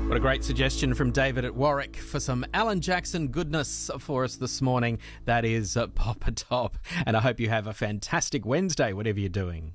What a great suggestion from David at Warwick for some Alan Jackson goodness for us this morning. That is Pop a Top. And I hope you have a fantastic Wednesday, whatever you're doing.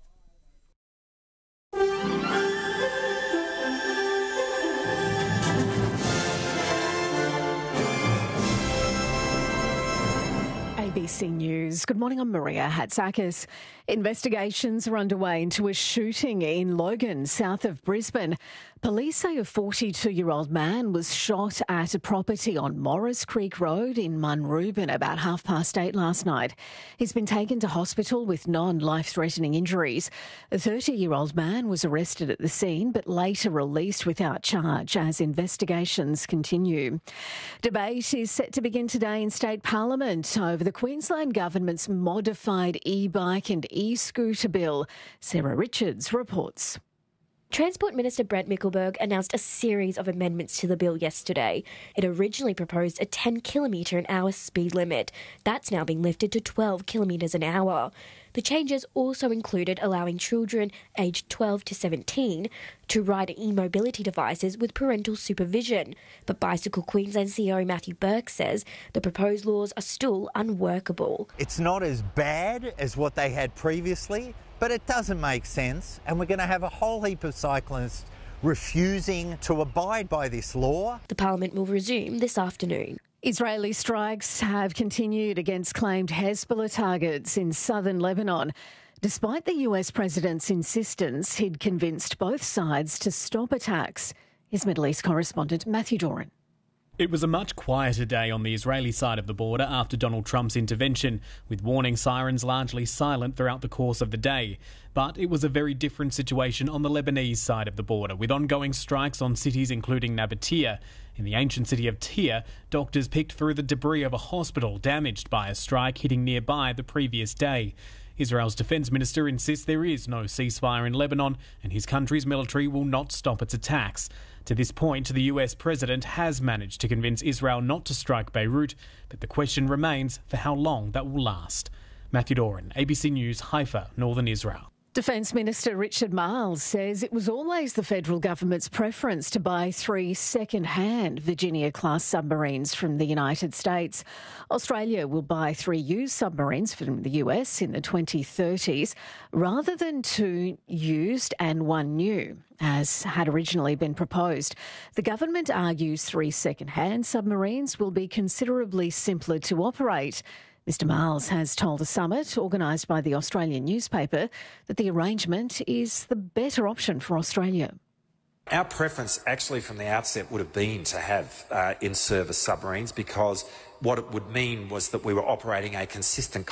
ABC News. Good morning, I'm Maria Hatzakis. Investigations are underway into a shooting in Logan, south of Brisbane. Police say a 42-year-old man was shot at a property on Morris Creek Road in Munrooban about 8:30 last night. He's been taken to hospital with non-life-threatening injuries. A 30-year-old man was arrested at the scene but later released without charge as investigations continue. Debate is set to begin today in State Parliament over the Queensland Government's modified e-bike and e-scooter bill. Sarah Richards reports. Transport Minister Brent Mickelberg announced a series of amendments to the bill yesterday. It originally proposed a 10 kilometre an hour speed limit. That's now been lifted to 12 kilometres an hour. The changes also included allowing children aged 12 to 17 to ride e-mobility devices with parental supervision. But Bicycle Queensland CEO Matthew Burke says the proposed laws are still unworkable. It's not as bad as what they had previously, but it doesn't make sense, and we're going to have a whole heap of cyclists refusing to abide by this law. The Parliament will resume this afternoon. Israeli strikes have continued against claimed Hezbollah targets in southern Lebanon. Despite the US president's insistence, he'd convinced both sides to stop attacks. His Middle East correspondent Matthew Doran. It was a much quieter day on the Israeli side of the border after Donald Trump's intervention, with warning sirens largely silent throughout the course of the day. But it was a very different situation on the Lebanese side of the border, with ongoing strikes on cities including Nabatea. In the ancient city of Tyre, doctors picked through the debris of a hospital damaged by a strike hitting nearby the previous day. Israel's defence minister insists there is no ceasefire in Lebanon and his country's military will not stop its attacks. To this point, the US president has managed to convince Israel not to strike Beirut, but the question remains for how long that will last. Matthew Doran, ABC News, Haifa, Northern Israel. Defence Minister Richard Marles says it was always the federal government's preference to buy 3 second-hand Virginia-class submarines from the United States. Australia will buy 3 used submarines from the US in the 2030s, rather than 2 used and 1 new, as had originally been proposed. The government argues 3 second-hand submarines will be considerably simpler to operate. Mr Marles has told a summit organised by the Australian newspaper that the arrangement is the better option for Australia. Our preference actually from the outset would have been to have in-service submarines, because what it would mean was that we were operating a consistent